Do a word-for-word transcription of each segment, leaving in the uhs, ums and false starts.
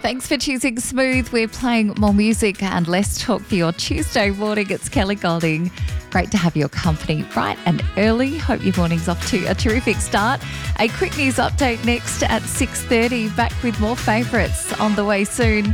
Thanks for choosing Smooth. We're playing more music and less talk for your Tuesday morning. It's Kelly Golding. Great to have your company bright and early. Hope your morning's off to a terrific start. A quick news update next at six thirty. Back with more favourites on the way soon.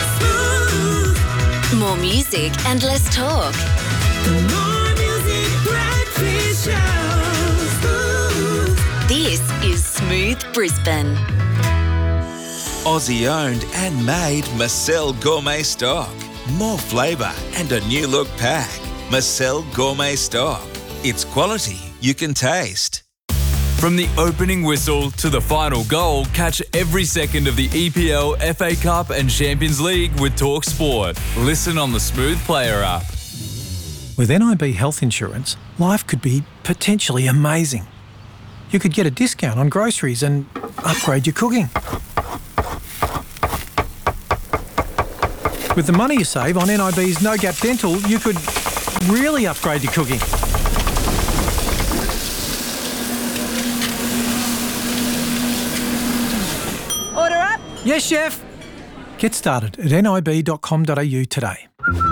More music and less talk. More music, breakfast show. This is Smooth Brisbane. Aussie owned and made Marcel Gourmet Stock. More flavour and a new look pack. Marcel Gourmet Stock. It's quality you can taste. From the opening whistle to the final goal, catch every second of the E P L, F A Cup and Champions League with Talk Sport. Listen on the Smooth Player app. With N I B Health Insurance, life could be potentially amazing. You could get a discount on groceries and upgrade your cooking. With the money you save on N I B's No Gap Dental, you could really upgrade your cooking. Order up. Yes, chef. Get started at N I B dot com dot A U today.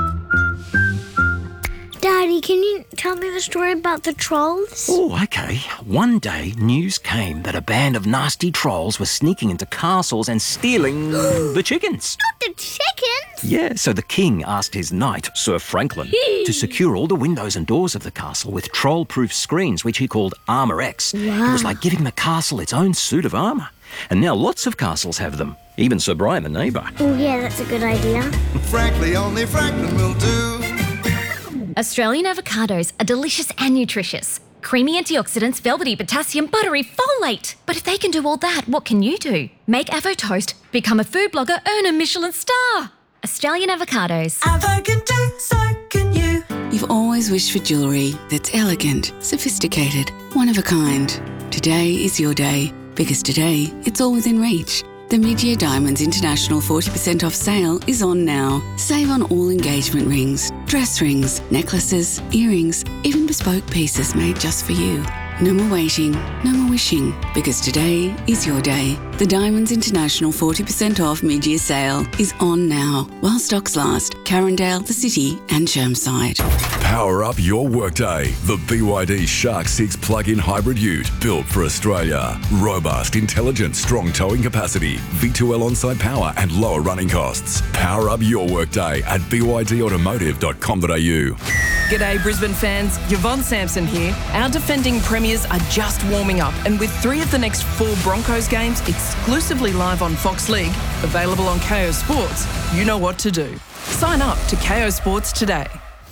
Daddy, can you tell me the story about the trolls? Oh, okay. One day, news came that a band of nasty trolls were sneaking into castles and stealing the chickens. Not the chickens! Yeah, so the king asked his knight, Sir Franklin, to secure all the windows and doors of the castle with troll-proof screens, which he called Armour X. Wow. It was like giving the castle its own suit of armour. And now lots of castles have them. Even Sir Brian, the neighbour. Oh, yeah, that's a good idea. Frankly, only Franklin will do. Australian avocados are delicious and nutritious. Creamy antioxidants, velvety potassium, buttery folate. But if they can do all that, what can you do? Make Avo Toast, become a food blogger, earn a Michelin star. Australian avocados. Avo can do, so can you. You've always wished for jewellery that's elegant, sophisticated, one of a kind. Today is your day, because today it's all within reach. The Mid-Year Diamonds International forty percent off sale is on now. Save on all engagement rings, dress rings, necklaces, earrings, even bespoke pieces made just for you. No more waiting, no more wishing, because today is your day. The Diamonds International forty percent off mid-year sale is on now. While stocks last, Carindale, the City and Chermside. Power up your workday. The B Y D Shark six plug-in hybrid ute built for Australia. Robust, intelligent, strong towing capacity, V two L on-site power and lower running costs. Power up your workday at b y d automotive dot com dot a u. G'day Brisbane fans, Yvonne Sampson here. Our defending premiers are just warming up, and with three of the next four Broncos games exclusively live on Fox League, available on Kayo Sports, you know what to do. Sign up to Kayo Sports today.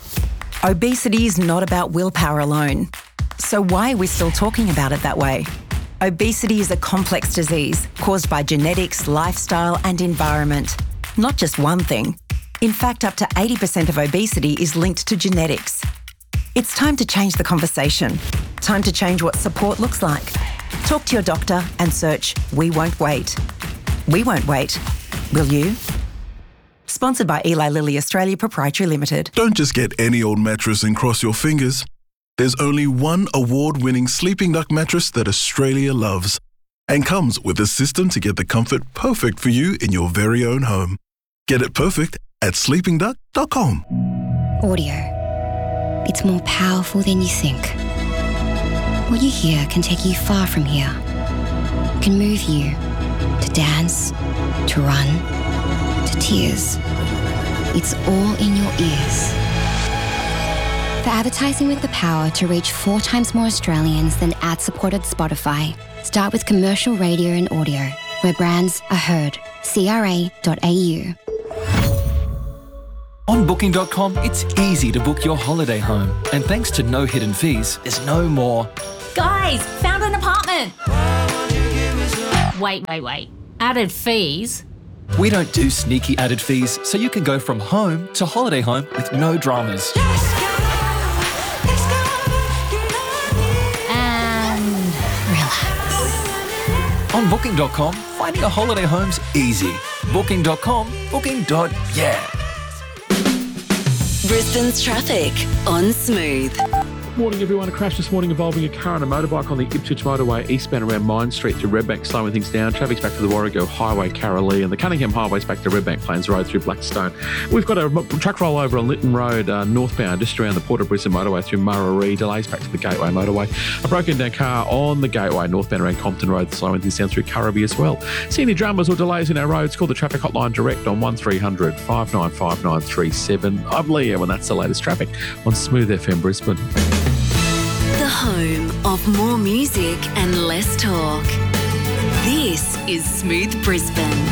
Obesity is not about willpower alone. So why are we still talking about it that way? Obesity is a complex disease caused by genetics, lifestyle and environment. Not just one thing. In fact, up to eighty percent of obesity is linked to genetics. It's time to change the conversation. Time to change what support looks like. Talk to your doctor and search We Won't Wait. We won't wait. Will you? Sponsored by Eli Lilly Australia Proprietary Limited. Don't just get any old mattress and cross your fingers. There's only one award-winning Sleeping Duck mattress that Australia loves and comes with a system to get the comfort perfect for you in your very own home. Get it perfect at sleeping duck dot com. Audio. It's more powerful than you think. What you hear can take you far from here. It can move you to dance, to run, to tears. It's all in your ears. For advertising with the power to reach four times more Australians than ad-supported Spotify, start with commercial radio and audio, where brands are heard. c r a dot a u. On booking dot com, it's easy to book your holiday home. And thanks to no hidden fees, there's no more. Guys, found an apartment. Wait, wait, wait. Added fees? We don't do sneaky added fees, so you can go from home to holiday home with no dramas. And relax. On booking dot com, finding a holiday home's easy. booking dot com, booking. Yeah. Brisbane's traffic on Smooth. Morning, everyone. A crash this morning involving a car and a motorbike on the Ipswich motorway eastbound around Mine Street to Redbank, slowing things down. Traffic's back to the Warrego Highway, Carralee, and the Cunningham Highway's back to Redbank Plains Road through Blackstone. We've got a truck rollover on Lytton Road, uh, northbound, just around the Port of Brisbane motorway through Murray. Delays back to the Gateway motorway. A broken down car on the Gateway, northbound around Compton Road, slowing things down through Currabee as well. See any dramas or delays in our roads, call the traffic hotline direct on one three hundred, five nine five nine three seven. I'm Leo, and that's the latest traffic on Smooth F M Brisbane. The home of more music and less talk. This is Smooth Brisbane.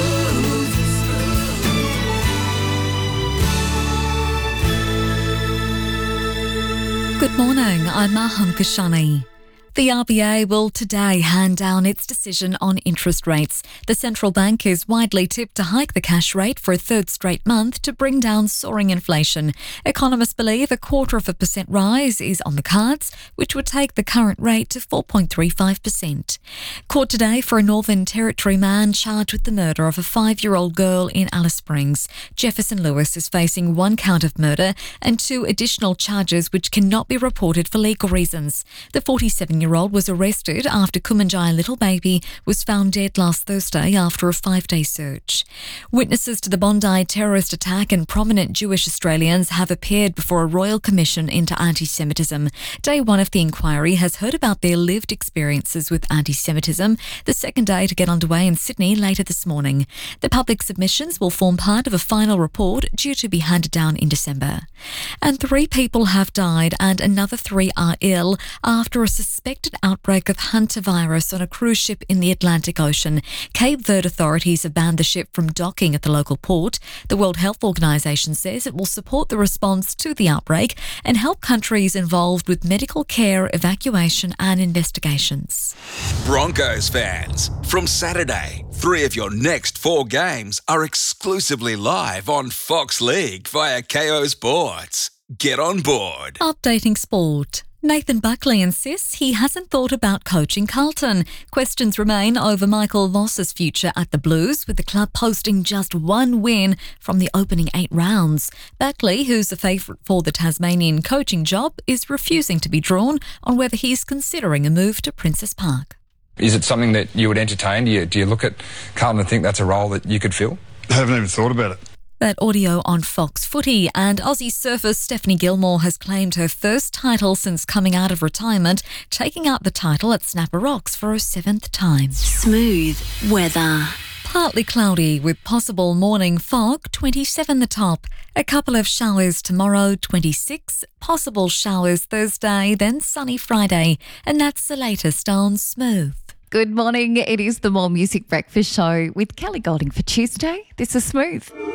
Good morning, I'm Maham Kashani. The R B A will today hand down its decision on interest rates. The central bank is widely tipped to hike the cash rate for a third straight month to bring down soaring inflation. Economists believe a quarter of a percent rise is on the cards, which would take the current rate to four point three five percent. Court today for a Northern Territory man charged with the murder of a five-year-old girl in Alice Springs. Jefferson Lewis is facing one count of murder and two additional charges which cannot be reported for legal reasons. The forty-seven-year-old was arrested after Kumanjaya little baby was found dead last Thursday after a five-day search. Witnesses to the Bondi terrorist attack and prominent Jewish Australians have appeared before a Royal Commission into Anti-Semitism. Day one of the inquiry has heard about their lived experiences with anti-Semitism, the second day to get underway in Sydney later this morning. The public submissions will form part of a final report due to be handed down in December. And three people have died and another three are ill after a suspected outbreak of hantavirus on a cruise ship in the Atlantic Ocean. Cape Verde authorities have banned the ship from docking at the local port. The World Health Organization says it will support the response to the outbreak and help countries involved with medical care, evacuation and investigations. Broncos fans, from Saturday, three of your next four games are exclusively live on Fox League via K O Sports. Get on board. Updating sport. Nathan Buckley insists he hasn't thought about coaching Carlton. Questions remain over Michael Voss's future at the Blues, with the club posting just one win from the opening eight rounds. Buckley, who's a favourite for the Tasmanian coaching job, is refusing to be drawn on whether he's considering a move to Princess Park. Is it something that you would entertain? Do you, do you look at Carlton and think that's a role that you could fill? I haven't even thought about it. That audio on Fox Footy. And Aussie surfer Stephanie Gilmore has claimed her first title since coming out of retirement, taking out the title at Snapper Rocks for her seventh time. Smooth weather. Partly cloudy with possible morning fog, twenty-seven the top. A couple of showers tomorrow, twenty-six. Possible showers Thursday, then sunny Friday. And that's the latest on Smooth. Good morning. It is the More Music Breakfast Show with Kelly Golding for Tuesday. This is Smooth.